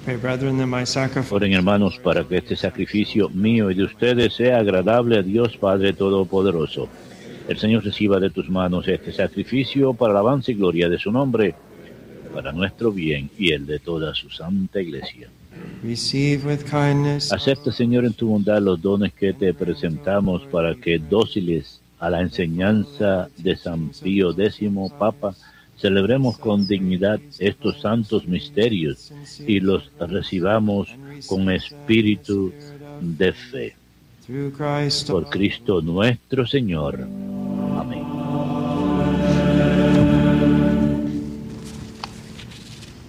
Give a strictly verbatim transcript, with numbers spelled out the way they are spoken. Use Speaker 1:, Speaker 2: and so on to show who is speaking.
Speaker 1: Pray, brethren, that my sacrifice
Speaker 2: Oren, hermanos, para que este sacrificio mío y de ustedes sea agradable a Dios Padre Todopoderoso. El Señor reciba de tus manos este sacrificio para la alabanza y gloria de su nombre, para nuestro bien y el de toda su santa iglesia.
Speaker 1: receive with kindness
Speaker 2: Acepta, Señor, en tu bondad los dones que te presentamos para que, dóciles a la enseñanza de San Pío X, Papa, celebremos con dignidad estos santos misterios y los recibamos con espíritu de fe.
Speaker 1: through Christ.
Speaker 2: Por Cristo nuestro Señor.